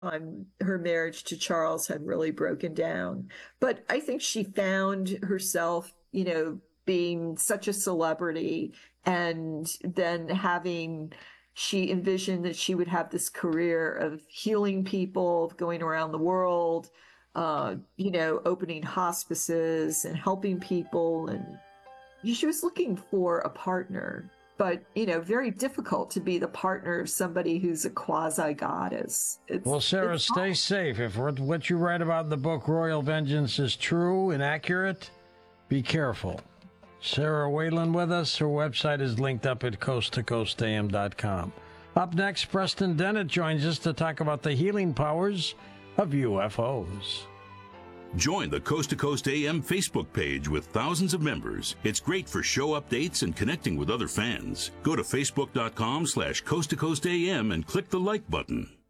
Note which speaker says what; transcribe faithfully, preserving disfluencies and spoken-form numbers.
Speaker 1: time her marriage to Charles had really broken down. But I think she found herself, you know, being such a celebrity and then having, she envisioned that she would have this career of healing people, of going around the world, uh, you know, opening hospices and helping people. And she was looking for a partner, but, you know, very difficult to be the partner of somebody who's a quasi-goddess. It's,
Speaker 2: well, Sarah,
Speaker 1: it's
Speaker 2: stay safe. If what you write about in the book Royal Vengeance is true and accurate, be careful. Sarah Whalen with us. Her website is linked up at coast to coast a m dot com. Up next, Preston Dennett joins us to talk about the healing powers of U F Os.
Speaker 3: Join the Coast to Coast A M Facebook page with thousands of members. It's great for show updates and connecting with other fans. Go to facebook dot com slash coast to coast A M and click the like button.